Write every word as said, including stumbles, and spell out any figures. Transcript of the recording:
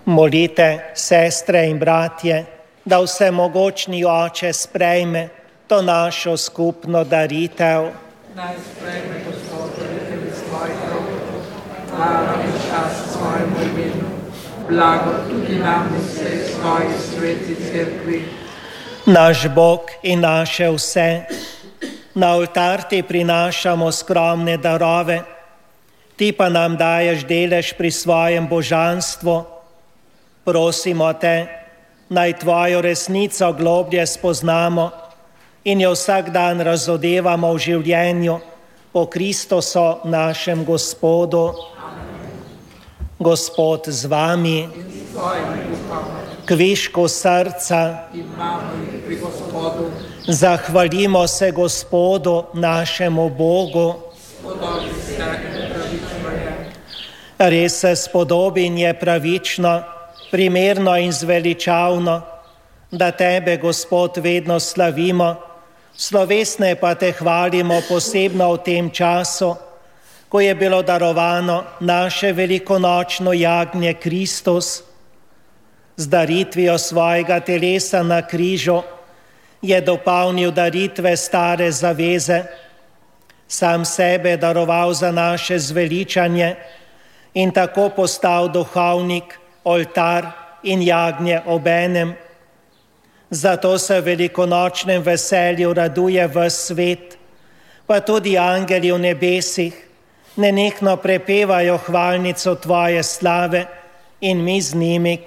Molite, sestre in bratje, da vsemogočni Oče sprejme to našo skupno daritev. Naj sprejme Gospod daritelj iz tvojih rok, slava in čast svojemu imenu, blago tudi nam vsej svoji sveti cerkvi. Naš Bog in naše vse, na oltar ti prinašamo skromne darove, ti pa nam daješ delež pri svojem božanstvu. Prosimo te, naj tvojo resnico globlje spoznamo in jo vsak dan razodevamo v življenju po Kristusu našem Gospodu. Gospod z vami, kvišku srca, zahvalimo se Gospodu našemu Bogu. Res se spodobi in je pravično, primerno in zveličavno, da tebe, Gospod, vedno slavimo, slovesne pa te hvalimo posebno v tem času, ko je bilo darovano naše velikonočno jagnje Kristus. Z daritvijo svojega telesa na križu je dopolnil daritve stare zaveze, sam sebe daroval za naše zveličanje in tako postal duhovnik, oltar in jagnje obenem. Zato se v velikonočnem veselju raduje ves svet, pa tudi angeli v nebesih nenehno prepevajo hvalnico tvoje slave in mi z njimi